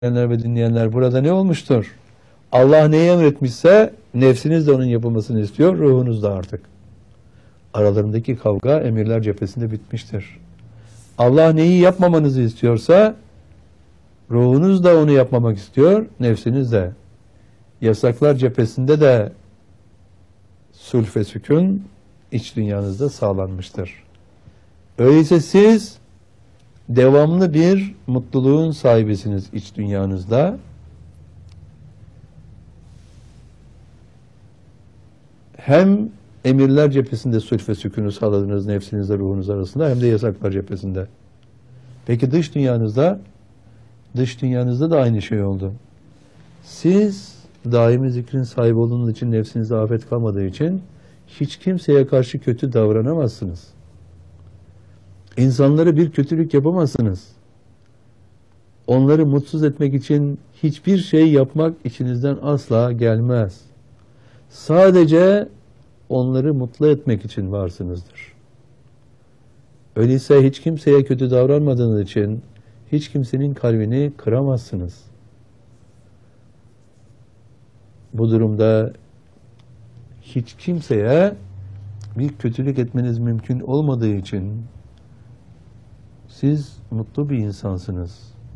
dinleyenler ve dinleyenler burada ne olmuştur? Allah neyi emretmişse nefsiniz de onun yapılmasını istiyor, ruhunuz da artık. Aralarındaki kavga emirler cephesinde bitmiştir. Allah neyi yapmamanızı istiyorsa ruhunuz da onu yapmamak istiyor, nefsiniz de. Yasaklar cephesinde de sulh ve sükun iç dünyanızda sağlanmıştır. Öyleyse siz devamlı bir mutluluğun sahibisiniz iç dünyanızda. Hem emirler cephesinde sulh ve sükûnu sağladınız nefsinizle ruhunuz arasında, hem de yasaklar cephesinde. Peki dış dünyanızda? Dış dünyanızda da aynı şey oldu. Siz daimi zikrin sahibi olduğunuz için, nefsinizde afet kalmadığı için hiç kimseye karşı kötü davranamazsınız. İnsanlara bir kötülük yapamazsınız. Onları mutsuz etmek için hiçbir şey yapmak içinizden asla gelmez. Sadece onları mutlu etmek için varsınızdır. Öyleyse hiç kimseye kötü davranmadığınız için hiç kimsenin kalbini kıramazsınız. Bu durumda hiç kimseye bir kötülük etmeniz mümkün olmadığı için siz mutlu bir insansınız.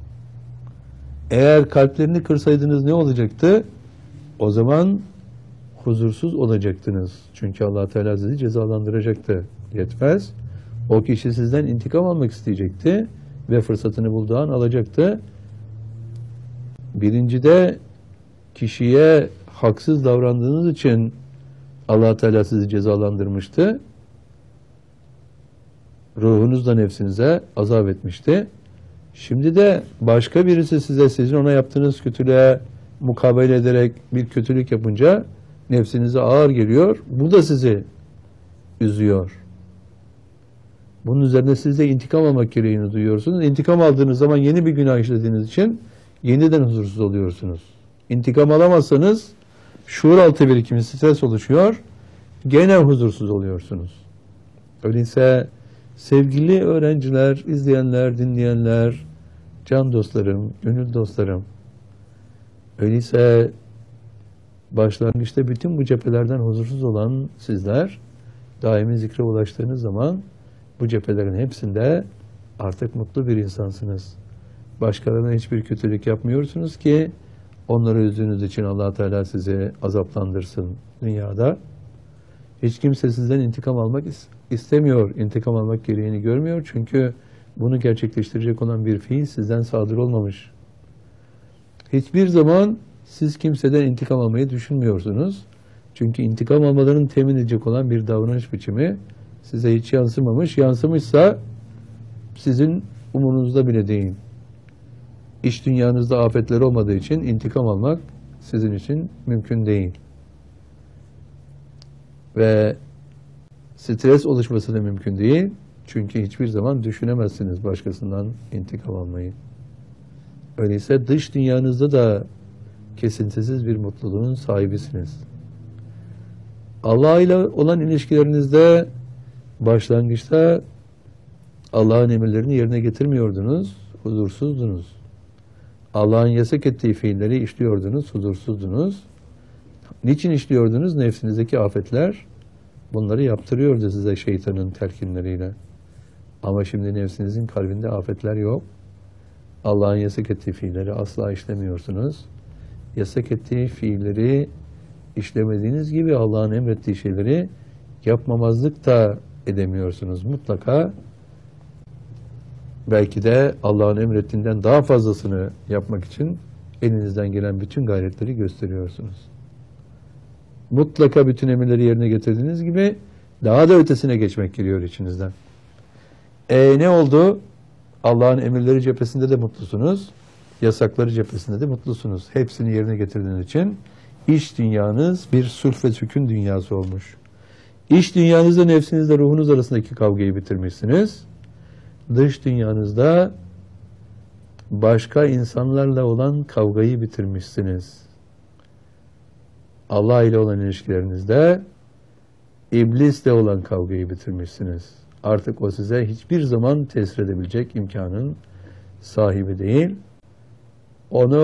Eğer kalplerini kırsaydınız ne olacaktı? O zaman huzursuz olacaktınız. Çünkü Allah Teala sizi cezalandıracaktı. Yetmez. O kişi sizden intikam almak isteyecekti ve fırsatını bulduğu an alacaktı. Birincide kişiye haksız davrandığınız için Allah Teala sizi cezalandırmıştı. Ruhunuz da nefsinize azap etmişti. Şimdi de başka birisi size sizin ona yaptığınız kötülüğe mukabele ederek bir kötülük yapınca nefsinize ağır geliyor. Bu da sizi üzüyor. Bunun üzerine siz de intikam almak gereğini duyuyorsunuz. İntikam aldığınız zaman yeni bir günah işlediğiniz için yeniden huzursuz oluyorsunuz. İntikam alamazsanız şuur altı birikimi, stres oluşuyor. Gene huzursuz oluyorsunuz. Öyleyse sevgili öğrenciler, izleyenler, dinleyenler, can dostlarım, gönül dostlarım, öyleyse başlangıçta bütün bu cephelerden huzursuz olan sizler, daimi zikre ulaştığınız zaman bu cephelerin hepsinde artık mutlu bir insansınız. Başkalarına hiçbir kötülük yapmıyorsunuz ki onları üzdüğünüz için Allah Teala sizi azaplandırsın dünyada. Hiç kimse sizden intikam almak istemiyor, intikam almak gereğini görmüyor. Çünkü bunu gerçekleştirecek olan bir fiil sizden sadır olmamış. Hiçbir zaman siz kimseden intikam almayı düşünmüyorsunuz. Çünkü intikam almalarını temin edecek olan bir davranış biçimi size hiç yansımamış. Yansımışsa sizin umurunuzda bile değil. İç dünyanızda afetler olmadığı için intikam almak sizin için mümkün değil. Ve stres oluşması da mümkün değil. Çünkü hiçbir zaman düşünemezsiniz başkasından intikam almayı. Öyleyse dış dünyanızda da kesintisiz bir mutluluğun sahibisiniz. Allah ile olan ilişkilerinizde başlangıçta Allah'ın emirlerini yerine getirmiyordunuz, huzursuzdunuz. Allah'ın yasak ettiği fiilleri işliyordunuz, huzursuzdunuz. Niçin işliyordunuz? Nefsinizdeki afetler bunları yaptırıyordu size şeytanın telkinleriyle. Ama şimdi nefsinizin kalbinde afetler yok. Allah'ın yasak ettiği fiilleri asla işlemiyorsunuz. Yasak ettiği fiilleri işlemediğiniz gibi Allah'ın emrettiği şeyleri yapmamazlık da edemiyorsunuz. Mutlaka belki de Allah'ın emrettiğinden daha fazlasını yapmak için elinizden gelen bütün gayretleri gösteriyorsunuz. Mutlaka bütün emirleri yerine getirdiğiniz gibi daha da ötesine geçmek geliyor içinizden. Ne oldu? Allah'ın emirleri cephesinde de mutlusunuz. Yasakları cephesinde de mutlusunuz. Hepsini yerine getirdiğiniz için iç dünyanız bir sulh ve sükun dünyası olmuş. İç dünyanızda nefsinizle ruhunuz arasındaki kavgayı bitirmişsiniz. Dış dünyanızda başka insanlarla olan kavgayı bitirmişsiniz. Allah ile olan ilişkilerinizde iblisle olan kavgayı bitirmişsiniz. Artık o size hiçbir zaman tesir edebilecek imkanın sahibi değil. onu